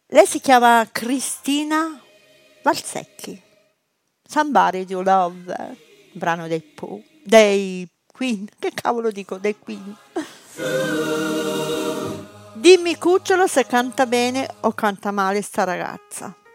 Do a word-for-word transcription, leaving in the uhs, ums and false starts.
Lei si chiama Cristina Valsecchi. Somebody to Love, brano dei Pooh, dei Queen, che cavolo dico, dei Queen. Dimmi cucciolo se canta bene o canta male sta ragazza.